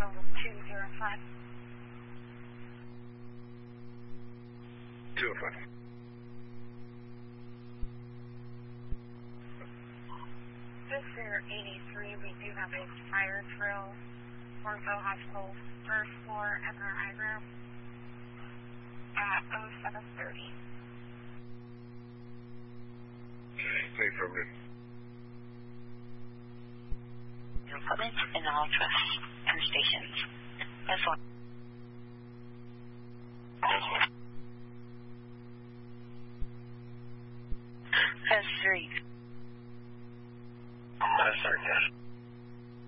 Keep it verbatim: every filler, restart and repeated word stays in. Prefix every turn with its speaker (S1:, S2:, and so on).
S1: Total two zero five.
S2: two oh five.
S1: Sister eighty-three, we do have a fire drill. Ortho Hospital, first floor, M R I room at oh seven thirty.
S2: Okay, affirmative.
S3: Your equipment and all trucks and stations. S one.
S2: S one.
S3: S three.
S2: Uh, sorry, yes.